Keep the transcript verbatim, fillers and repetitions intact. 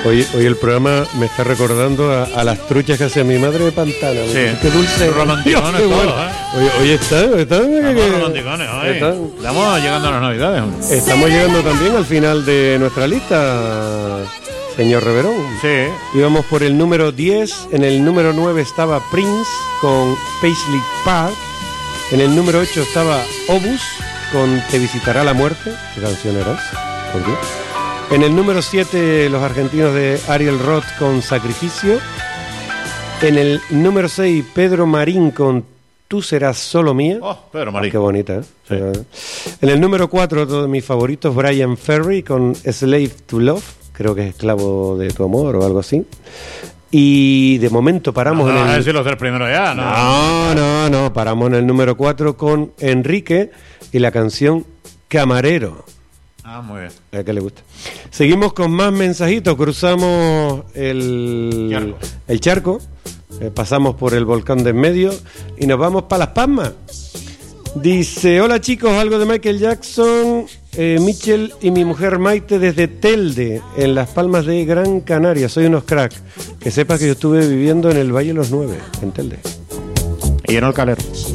Hoy, hoy el programa me está recordando a, a las truchas que hace mi madre de Pantana. Sí. Qué dulce. Romanticones Dios, qué todos, bueno. ¿eh? Hoy, hoy están, están, Estamos romanticones hoy. están- Estamos llegando a las navidades. hombre. estamos llegando también al final de nuestra lista, señor Reverón. Sí. Íbamos por el número diez, en el número nueve estaba Prince con Paisley Park, en el número ocho estaba Obus con Te visitará la muerte. ¿Qué canción era esa? ¿Por qué? En el número siete, los argentinos de Ariel Roth con Sacrificio. En el número seis, Pedro Marín con Tú serás solo mía. Oh, Pedro Marín. Qué bonita, ¿eh? Sí. En el número cuatro, otro de mis favoritos, Brian Ferry con Slave to Love. Creo que es esclavo de tu amor o algo así. Y de momento paramos No, no, en a el... ver si los tres primeros ya, ¿no? No, no, no, paramos en el número cuatro con Enrique y la canción Camarero. Ah, muy bien. A que le gusta. Seguimos con más mensajitos, cruzamos el Charco. el charco, eh, pasamos por el volcán de en medio y nos vamos para Las Palmas. Dice, hola chicos, algo de Michael Jackson, eh, Mitchell y mi mujer Maite desde Telde, en Las Palmas de Gran Canaria. Soy unos cracks. Que sepas que yo estuve viviendo en el Valle de los Nueve, en Telde. Y en el calero.